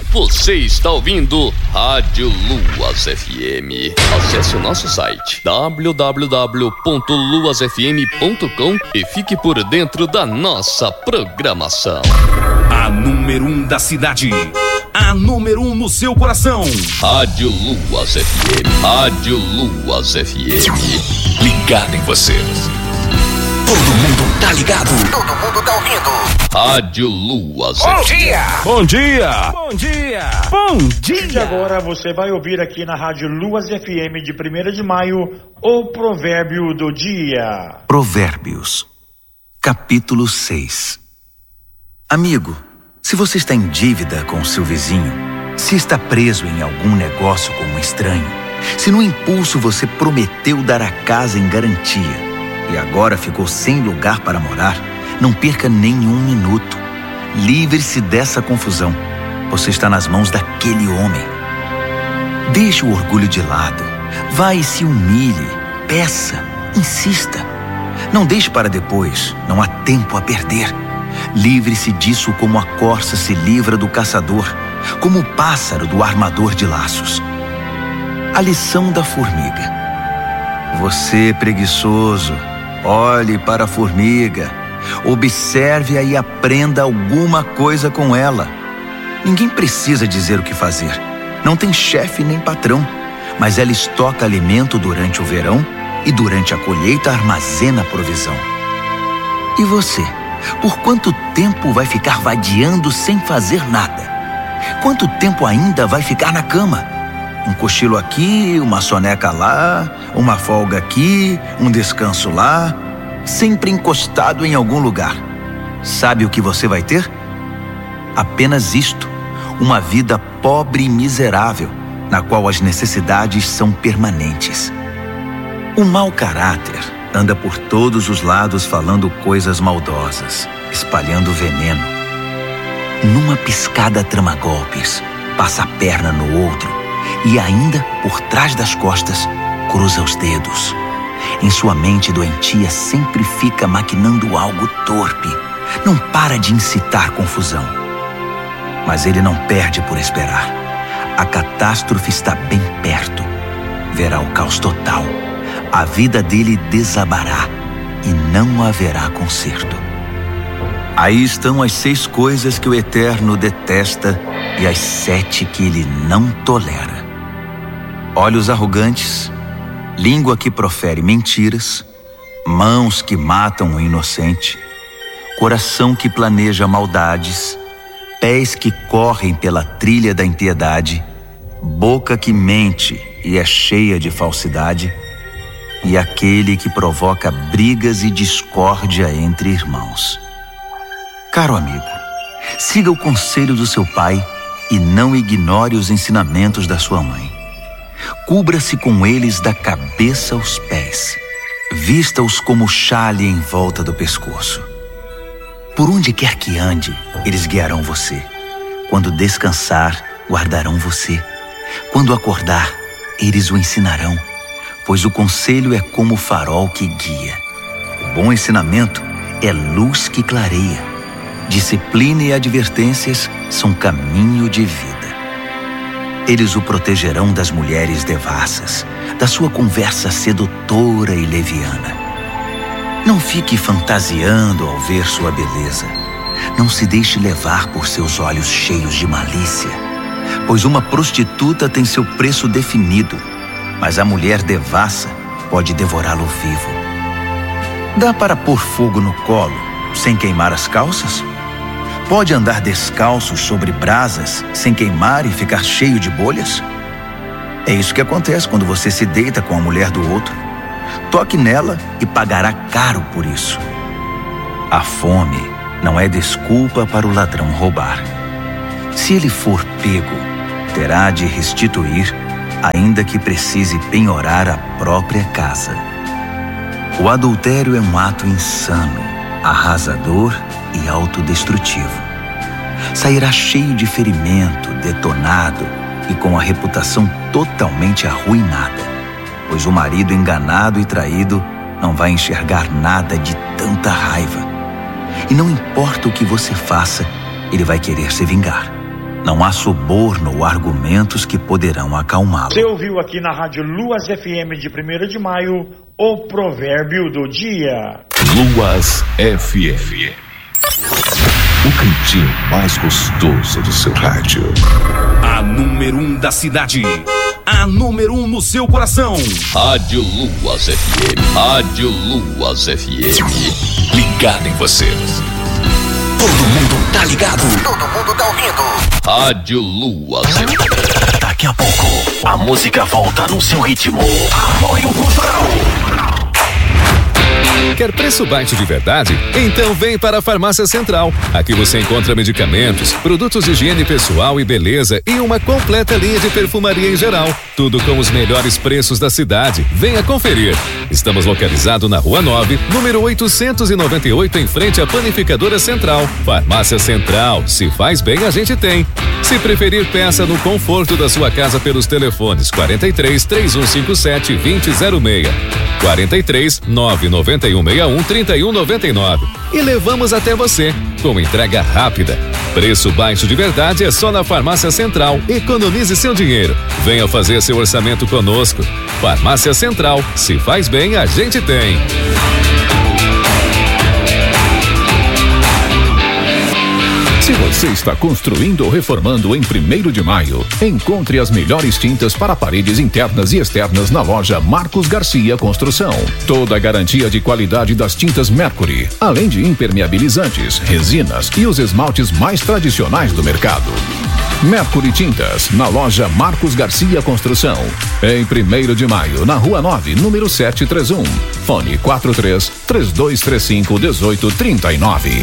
Você está ouvindo Rádio Luas FM. Acesse o nosso site www.luasfm.com e fique por dentro da nossa programação. A número 1 da cidade. A número 1 no seu coração. Rádio Luas FM. Rádio Luas FM. Ligado em você. Todo mundo tá ligado. Todo mundo tá ouvindo. Rádio Luas Bom FM. dia. Bom dia. Bom dia. Bom dia. E agora você vai ouvir aqui na Rádio Luas FM de 1º de maio o provérbio do dia. Provérbios, capítulo 6. Amigo, se você está em dívida com o seu vizinho, se está preso em algum negócio com um estranho, se no impulso você prometeu dar a casa em garantia e agora ficou sem lugar para morar, não perca nenhum minuto. Livre-se dessa confusão. Você está nas mãos daquele homem. Deixe o orgulho de lado. Vá e se humilhe. Peça. Insista. Não deixe para depois. Não há tempo a perder. Livre-se disso como a corça se livra do caçador, como o pássaro do armador de laços. A lição da formiga. Você, preguiçoso, olhe para a formiga. Observe-a e aprenda alguma coisa com ela. Ninguém precisa dizer o que fazer. Não tem chefe nem patrão, mas ela estoca alimento durante o verão e durante a colheita armazena provisão. E você? Por quanto tempo vai ficar vadiando sem fazer nada? Quanto tempo ainda vai ficar na cama? Um cochilo aqui, uma soneca lá, uma folga aqui, um descanso lá, sempre encostado em algum lugar. Sabe o que você vai ter? Apenas isto, uma vida pobre e miserável, na qual as necessidades são permanentes. O mau caráter anda por todos os lados falando coisas maldosas, espalhando veneno. Numa piscada trama golpes, passa a perna no outro e ainda, por trás das costas, cruza os dedos. Em sua mente doentia sempre fica maquinando algo torpe. Não para de incitar confusão. Mas ele não perde por esperar. A catástrofe está bem perto. Verá o caos total. A vida dele desabará e não haverá conserto. Aí estão as 6 coisas que o Eterno detesta e as 7 que ele não tolera: olhos arrogantes, língua que profere mentiras, mãos que matam o inocente, coração que planeja maldades, pés que correm pela trilha da impiedade, boca que mente e é cheia de falsidade, e aquele que provoca brigas e discórdia entre irmãos. Caro amigo, siga o conselho do seu pai e não ignore os ensinamentos da sua mãe. Cubra-se com eles da cabeça aos pés. Vista-os como xale em volta do pescoço. Por onde quer que ande, eles guiarão você. Quando descansar, guardarão você. Quando acordar, eles o ensinarão, pois o conselho é como o farol que guia. O bom ensinamento é luz que clareia. Disciplina e advertências são caminho de vida. Eles o protegerão das mulheres devassas, da sua conversa sedutora e leviana. Não fique fantasiando ao ver sua beleza. Não se deixe levar por seus olhos cheios de malícia, pois uma prostituta tem seu preço definido, mas a mulher devassa pode devorá-lo vivo. Dá para pôr fogo no colo sem queimar as calças? Pode andar descalço sobre brasas sem queimar e ficar cheio de bolhas? É isso que acontece quando você se deita com a mulher do outro. Toque nela e pagará caro por isso. A fome não é desculpa para o ladrão roubar. Se ele for pego, terá de restituir, ainda que precise penhorar a própria casa. O adultério é um ato insano, arrasador e autodestrutivo. Sairá cheio de ferimento, detonado e com a reputação totalmente arruinada, pois o marido enganado e traído não vai enxergar nada de tanta raiva. E não importa o que você faça, ele vai querer se vingar. Não há suborno ou argumentos que poderão acalmá-lo. Você ouviu aqui na Rádio Luas FM de 1º de maio o provérbio do dia. Luas FM. O cantinho mais gostoso do seu rádio. A número 1 da cidade. A número 1 no seu coração. Rádio Luas FM. Rádio Luas FM. Ligado em você. Todo mundo tá ligado. Todo mundo tá ouvindo. Rádio Luas FM. Daqui a pouco, a música volta no seu ritmo. Apoio cultural. Quer preço baixo de verdade? Então vem para a Farmácia Central. Aqui você encontra medicamentos, produtos de higiene pessoal e beleza e uma completa linha de perfumaria em geral. Tudo com os melhores preços da cidade. Venha conferir. Estamos localizados na Rua 9, número 898, em frente à Panificadora Central. Farmácia Central. Se faz bem, a gente tem. Se preferir, peça no conforto da sua casa pelos telefones 43 3157 2006, 43 991 61 3199 e levamos até você com entrega rápida. Preço baixo de verdade é só na Farmácia Central. Economize seu dinheiro. Venha fazer seu orçamento conosco. Farmácia Central. Se faz bem, a gente tem. Se você está construindo ou reformando em 1º de maio, encontre as melhores tintas para paredes internas e externas na loja Marcos Garcia Construção. Toda a garantia de qualidade das tintas Mercury, além de impermeabilizantes, resinas e os esmaltes mais tradicionais do mercado. Mercury Tintas, na loja Marcos Garcia Construção. Em 1º de maio, na Rua 9, número 731. Fone 43 3235 1839.